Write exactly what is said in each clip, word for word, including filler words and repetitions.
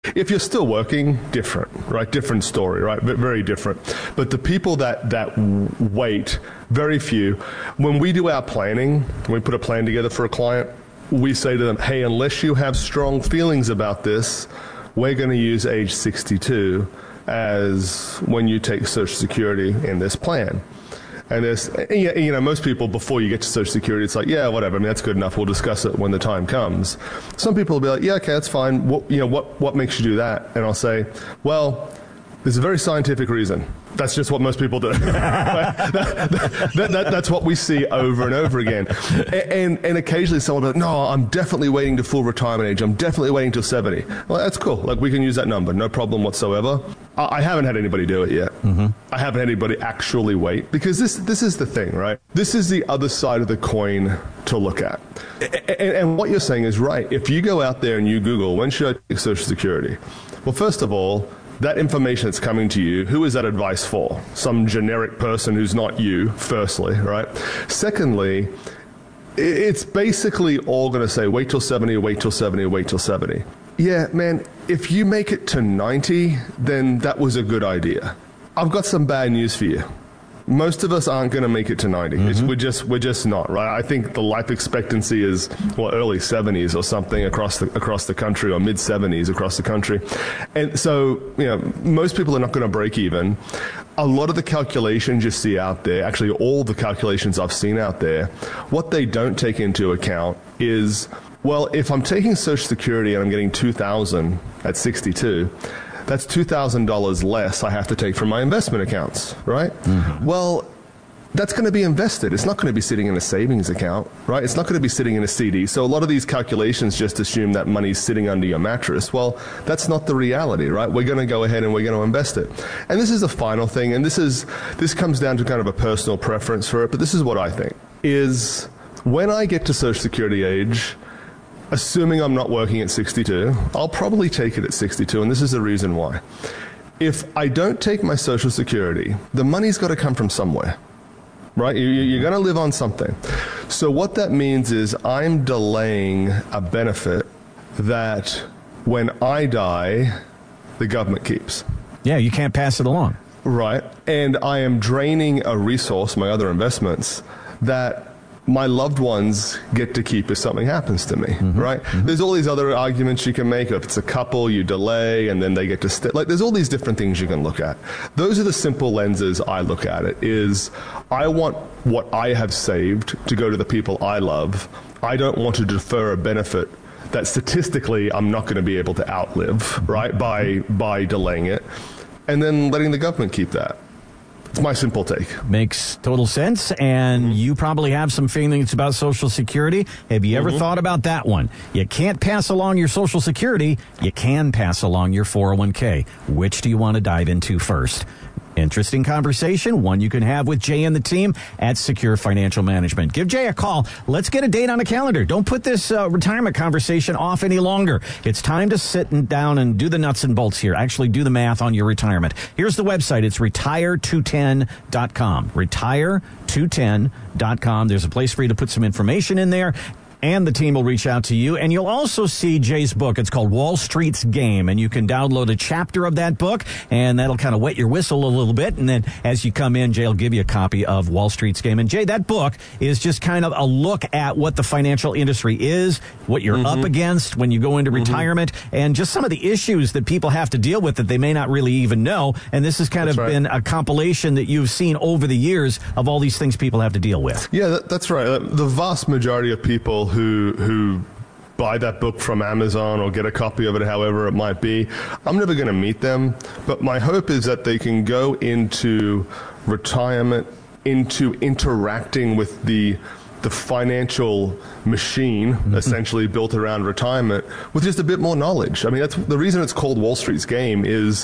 If you're still working, different, right? Different story, right? But very different. But the people that, that wait, very few. When we do our planning, when we put a plan together for a client, we say to them, hey, unless you have strong feelings about this, we're going to use age sixty-two as when you take Social Security in this plan. And there's, you know, most people, before you get to Social Security, it's like, yeah, whatever. I mean, that's good enough. We'll discuss it when the time comes. Some people will be like, yeah, okay, that's fine. What, you know, what, what makes you do that? And I'll say, well, there's a very scientific reason. That's just what most people do. that, that, that, that, that's what we see over and over again. And, and, and occasionally someone will be like, no, I'm definitely waiting to full retirement age. I'm definitely waiting till seventy. Well, that's cool. Like, we can use that number. No problem whatsoever. I, I haven't had anybody do it yet. Mm-hmm. I haven't had anybody actually wait. Because this, this is the thing, right? This is the other side of the coin to look at. And, and what you're saying is right. If you go out there and you Google, when should I take Social Security? Well, first of all, that information that's coming to you, who is that advice for? Some generic person who's not you, firstly, right? Secondly, it's basically all going to say, wait till seventy, wait till seventy, wait till seventy. Yeah, man, if you make it to ninety, then that was a good idea. I've got some bad news for you. Most of us aren't going to make it to ninety. Mm-hmm. It's, we're just we're just not, right? I think the life expectancy is, well, early seventies or something across the across the country, or mid seventies across the country. And so, you know, most people are not going to break even. A lot of the calculations you see out there, actually all the calculations I've seen out there, what they don't take into account is, well, if I'm taking Social Security and I'm getting two thousand at sixty-two, that's two thousand dollars less I have to take from my investment accounts, right? Mm-hmm. Well, that's going to be invested. It's not going to be sitting in a savings account, right? It's not going to be sitting in a C D. So a lot of these calculations just assume that money's sitting under your mattress. Well, that's not the reality, right? We're going to go ahead and we're going to invest it. And this is the final thing, and this is this comes down to kind of a personal preference for it, but this is what I think, is when I get to Social Security age, assuming I'm not working at sixty-two, I'll probably take it at sixty-two, and this is the reason why. If I don't take my Social Security, the money's got to come from somewhere, right? You're going to live on something. So what that means is I'm delaying a benefit that when I die, the government keeps. Yeah, you can't pass it along. Right. And I am draining a resource, my other investments, that my loved ones get to keep if something happens to me, mm-hmm. right? Mm-hmm. There's all these other arguments you can make. If it's a couple, you delay, and then they get to stay. Like, there's all these different things you can look at. Those are the simple lenses I look at it, is I want what I have saved to go to the people I love. I don't want to defer a benefit that statistically I'm not going to be able to outlive, right, by by delaying it, and then letting the government keep that. It's my simple take. Makes total sense, and mm-hmm. you probably have some feelings about Social Security. Have you ever mm-hmm. thought about that one? You can't pass along your Social Security. You can pass along your four oh one k. Which do you want to dive into first? Interesting conversation, one you can have with Jay and the team at Secure Financial Management. Give Jay a call. Let's get a date on the calendar. Don't put this uh, retirement conversation off any longer. It's time to sit down and do the nuts and bolts here. Actually do the math on your retirement. Here's the website. It's retire two ten dot com. retire two ten dot com. There's a place for you to put some information in there, and the team will reach out to you. And you'll also see Jay's book. It's called Wall Street's Game, and you can download a chapter of that book, and that'll kind of wet your whistle a little bit. And then as you come in, Jay will give you a copy of Wall Street's Game. And Jay, that book is just kind of a look at what the financial industry is, what you're mm-hmm. up against when you go into mm-hmm. retirement, and just some of the issues that people have to deal with that they may not really even know. And this has kind that's of right. been a compilation that you've seen over the years of all these things people have to deal with. Yeah, that, that's right. The vast majority of people who who buy that book from Amazon or get a copy of it, however it might be, I'm never going to meet them, but my hope is that they can go into retirement, into interacting with the the financial machine mm-hmm. essentially built around retirement with just a bit more knowledge. I mean, that's the reason it's called Wall Street's Game. Is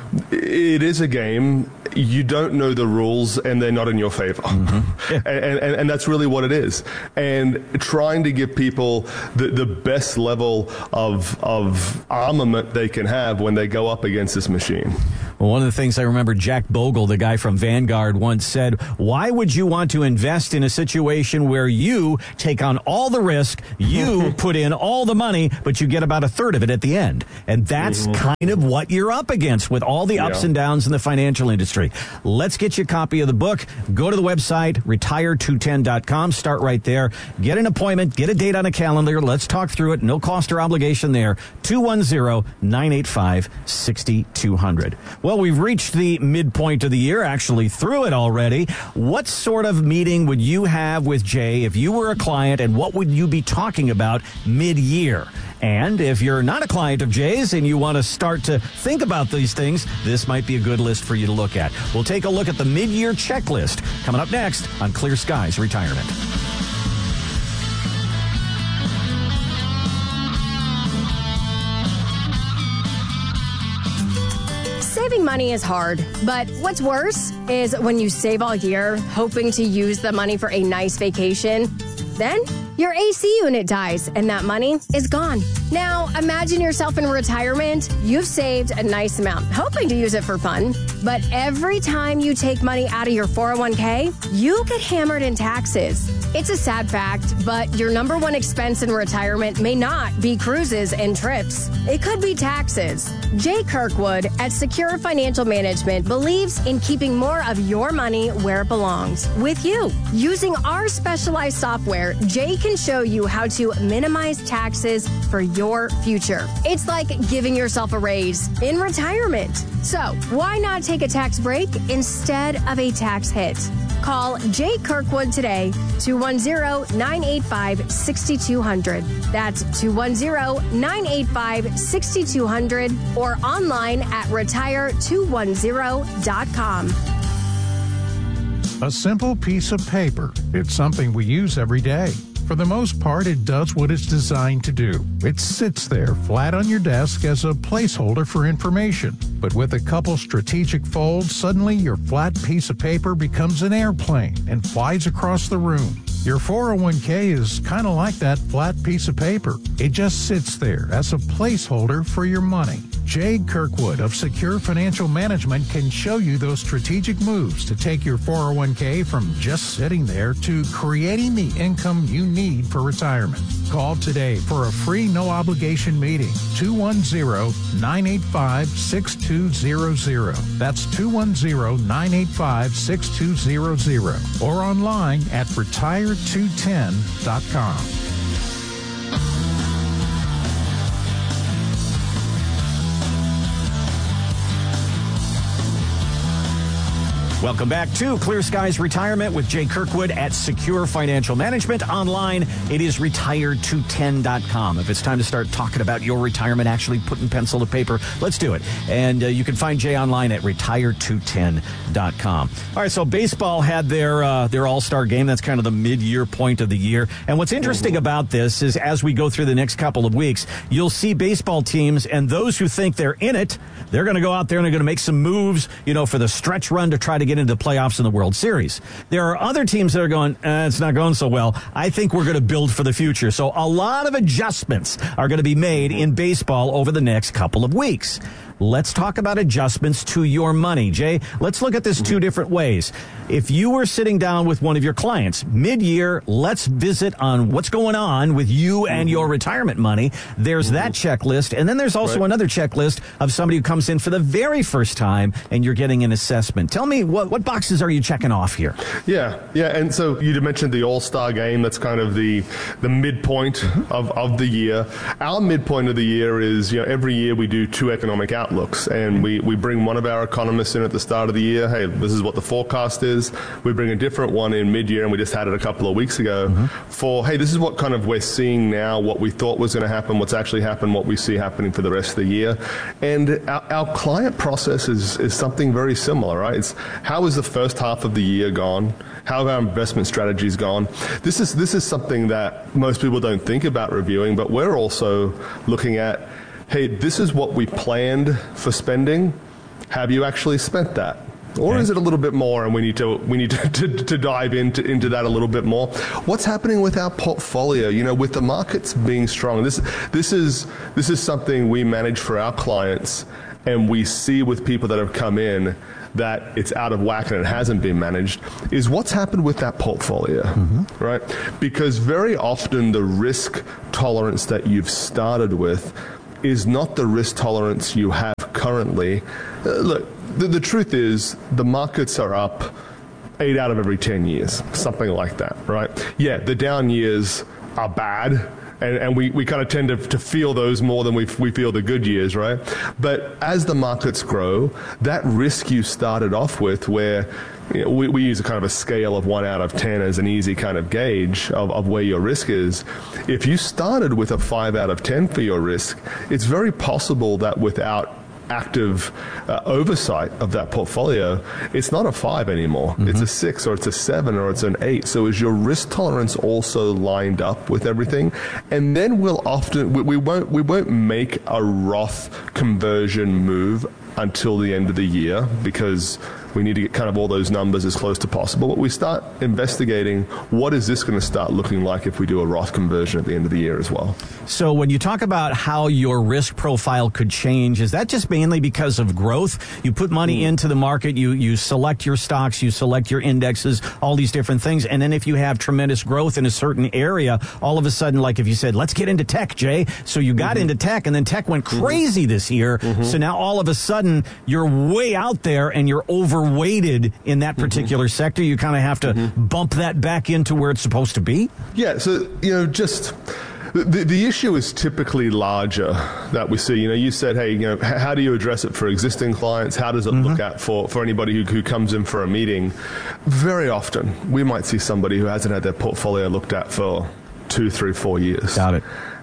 it is a game. You don't know the rules, and they're not in your favor. Mm-hmm. Yeah. and, and, and that's really what it is. And trying to give people the, the best level of, of armament they can have when they go up against this machine. Well, one of the things I remember Jack Bogle, the guy from Vanguard, once said, why would you want to invest in a situation where you take on all the risk, you put in all the money, but you get about a third of it at the end? And that's mm-hmm. kind of what you're up against with all the ups yeah. and downs in the financial industry. Let's get you a copy of the book. Go to the website, retire two ten dot com. Start right there. Get an appointment. Get a date on a calendar. Let's talk through it. No cost or obligation there. two one zero, nine eight five, six two zero zero. Well, we've reached the midpoint of the year, actually through it already. What sort of meeting would you have with Jay if you were a client, and what would you be talking about mid-year? And if you're not a client of Jay's and you want to start to think about these things, this might be a good list for you to look at. We'll take a look at the mid-year checklist coming up next on Clear Skies Retirement. Saving money is hard, but what's worse is when you save all year, hoping to use the money for a nice vacation. Then your A C unit dies and that money is gone. Now, imagine yourself in retirement. You've saved a nice amount, hoping to use it for fun. But every time you take money out of your four oh one k, you get hammered in taxes. It's a sad fact, but your number one expense in retirement may not be cruises and trips. It could be taxes. Jay Kirkwood at Secure Financial Management believes in keeping more of your money where it belongs, with you. Using our specialized software, Jay can show you how to minimize taxes for your future. It's like giving yourself a raise in retirement. So why not take a tax break instead of a tax hit? Call Jay Kirkwood today, two one zero, nine eight five, six two zero zero. That's two one zero, nine eight five, six two zero zero or online at retire two one zero dot com. A simple piece of paper. It's something we use every day. For the most part, it does what it's designed to do. It sits there flat on your desk as a placeholder for information. But with a couple strategic folds, suddenly your flat piece of paper becomes an airplane and flies across the room. Your four oh one k is kind of like that flat piece of paper. It just sits there as a placeholder for your money. Jay Kirkwood of Secure Financial Management can show you those strategic moves to take your four oh one k from just sitting there to creating the income you need for retirement. Call today for a free no-obligation meeting, two one zero, nine eight five, six two zero zero. That's two one zero, nine eight five, six two zero zero or online at retire two ten dot com. Welcome back to Clear Skies Retirement with Jay Kirkwood at Secure Financial Management. Online, it is retire two ten dot com. If it's time to start talking about your retirement, actually putting pencil to paper, let's do it. And uh, you can find Jay online at retire two ten dot com. All right, so baseball had their uh, their all-star game. That's kind of the mid-year point of the year. And what's interesting about this is as we go through the next couple of weeks, you'll see baseball teams and those who think they're in it, they're going to go out there and they're going to make some moves, you know, for the stretch run to try to get into the playoffs in the World Series. There are other teams that are going, eh, it's not going so well. I think we're going to build for the future. So a lot of adjustments are going to be made in baseball over the next couple of weeks. Let's talk about adjustments to your money. Jay, let's look at this two different ways. If you were sitting down with one of your clients mid-year, let's visit on what's going on with you and your retirement money. There's that checklist. And then there's also right. another checklist of somebody who comes in for the very first time and you're getting an assessment. Tell me, what, what boxes are you checking off here? Yeah, yeah. And so you mentioned the All-Star game. That's kind of the the midpoint of, of the year. Our midpoint of the year is, you know, every year we do two economic outlooks. And we, we bring one of our economists in at the start of the year. Hey, this is what the forecast is. We bring a different one in mid-year, and we just had it a couple of weeks ago mm-hmm. for, hey, this is what kind of we're seeing now, what we thought was going to happen, what's actually happened, what we see happening for the rest of the year. And our, our client process is, is something very similar, right? It's how is the first half of the year gone? How have our investment strategies gone? This is, this is something that most people don't think about reviewing, but we're also looking at, hey, this is what we planned for spending. Have you actually spent that? Or okay. is it a little bit more, and we need to we need to, to, to dive into into that a little bit more? What's happening with our portfolio? You know, with the markets being strong, this this is this is something we manage for our clients. and we see with people that have come in that it's out of whack and it hasn't been managed, is what's happened with that portfolio, mm-hmm. right? Because very often the risk tolerance that you've started with is not the risk tolerance you have currently. Uh, look, the, the truth is the markets are up eight out of every ten years, something like that, right? Yeah, the down years are bad. And, and we, we kind of tend to, to feel those more than we, we feel the good years, right? But as the markets grow, that risk you started off with where, you know, we, we use a kind of a scale of one out of ten as an easy kind of gauge of, of where your risk is. If you started with a five out of ten for your risk, it's very possible that without active uh, oversight of that portfolio, it's not a five anymore. Mm-hmm. It's a six or it's a seven or it's an eight. So is your risk tolerance also lined up with everything? And then we'll often, we, we won't, we won't make a Roth conversion move until the end of the year because we need to get kind of all those numbers as close to possible. But we start investigating what is this going to start looking like if we do a Roth conversion at the end of the year as well. So when you talk about how your risk profile could change, is that just mainly because of growth? You put money mm. into the market, you, you select your stocks, you select your indexes, all these different things. And then if you have tremendous growth in a certain area, all of a sudden, like if you said, let's get into tech, Jay. So you got mm-hmm. into tech and then tech went crazy mm-hmm. this year. Mm-hmm. So now all of a sudden you're way out there and you're over weighted in that particular mm-hmm. sector. You kind of have to mm-hmm. bump that back into where it's supposed to be. Yeah. So, you know, just the, the issue is typically larger that we see. You know, you said, hey, you know, how do you address it for existing clients? How does it mm-hmm. look at for, for anybody who, who comes in for a meeting? Very often we might see somebody who hasn't had their portfolio looked at for two, three, four years. Got it.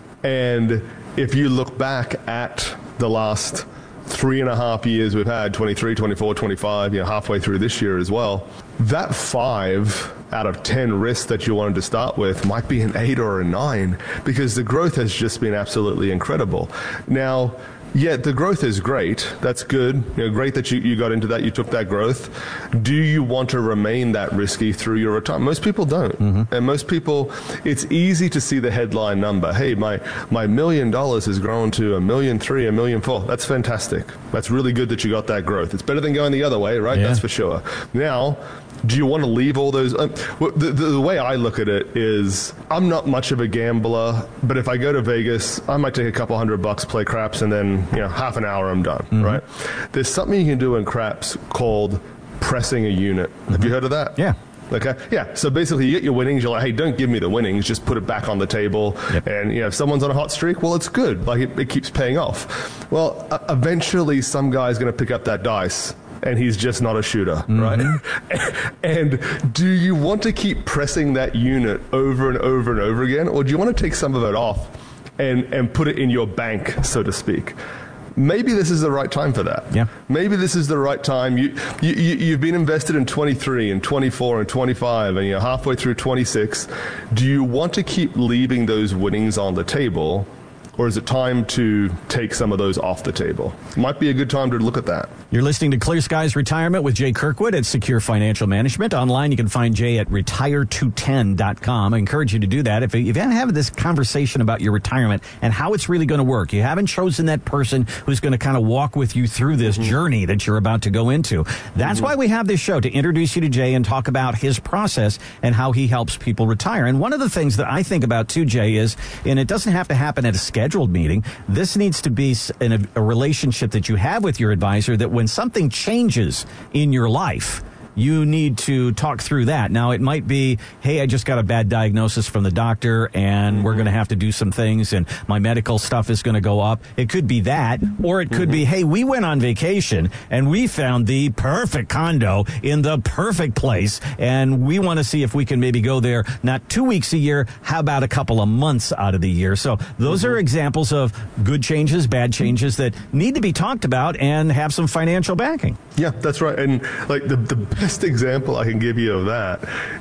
And if you look back at the last three and a half years we've had, twenty-three, twenty-four, twenty-five, you know, halfway through this year as well, that five out of ten risk that you wanted to start with might be an eight or a nine because the growth has just been absolutely incredible. Now, yeah, the growth is great. That's good. You know, great that you, you got into that, you took that growth. Do you want to remain that risky through your retirement? Most people don't. Mm-hmm. And most people, it's easy to see the headline number. Hey, my, my million dollars has grown to a million three, a million four. That's fantastic. That's really good that you got that growth. It's better than going the other way, right? Yeah. That's for sure. Now, do you want to leave all those? Uh, the, the, the way I look at it is I'm not much of a gambler, but if I go to Vegas, I might take a couple hundred bucks, play craps, and then, you know, half an hour I'm done, mm-hmm. right? There's something you can do in craps called pressing a unit. Mm-hmm. Have you heard of that? Yeah. Okay. Yeah. So basically you get your winnings. You're like, hey, don't give me the winnings. Just put it back on the table. Yep. And, you know, if someone's on a hot streak, well, it's good. Like it, it keeps paying off. Well, uh, eventually some guy's going to pick up that dice and he's just not a shooter, mm-hmm. right? And do you want to keep pressing that unit over and over and over again? Or do you want to take some of it off and, and put it in your bank, so to speak? Maybe this is the right time for that. Yeah. Maybe this is the right time. You, you, you've been invested in twenty-three and twenty-four and twenty-five and you're halfway through twenty-six. Do you want to keep leaving those winnings on the table? Or is it time to take some of those off the table? Might be a good time to look at that. You're listening to Clear Skies Retirement with Jay Kirkwood at Secure Financial Management. Online, you can find Jay at retire two ten dot com. I encourage you to do that. If you haven't had this conversation about your retirement and how it's really going to work, you haven't chosen that person who's going to kind of walk with you through this mm-hmm. journey that you're about to go into. That's mm-hmm. why we have this show, to introduce you to Jay and talk about his process and how he helps people retire. And one of the things that I think about too, Jay, is, and it doesn't have to happen at a scheduled meeting, this needs to be in a, a relationship that you have with your advisor, that when something changes in your life, you need to talk through that. Now, it might be, hey, I just got a bad diagnosis from the doctor and mm-hmm. we're going to have to do some things and my medical stuff is going to go up. It could be that, or it could mm-hmm. be, hey, we went on vacation and we found the perfect condo in the perfect place and we want to see if we can maybe go there not two weeks a year, how about a couple of months out of the year? So those mm-hmm. are examples of good changes, bad changes that need to be talked about and have some financial backing. Yeah, that's right. And like the, the best example I can give you of that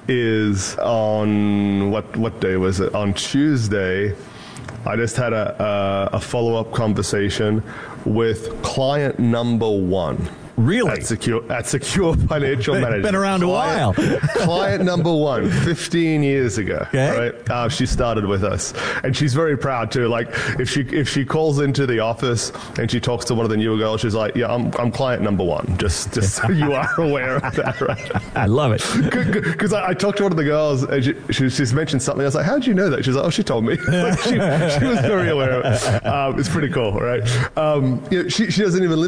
is on what what day was it? On Tuesday, I just had a, a, a follow-up conversation with client number one. Really? At Secure, at Secure Financial Management. Been around a while. Client number one, fifteen years ago. Okay. Right? Uh, she started with us. And she's very proud, too. Like, if she if she calls into the office and she talks to one of the newer girls, she's like, yeah, I'm I'm client number one. Just, just so you are aware of that, right? I love it. Because I, I talked to one of the girls, and she, she, she's mentioned something. I was like, how did you know that? She's like, oh, she told me. Like she, she was very aware of it. Um, it's pretty cool, right? Um, you know, she, she doesn't even live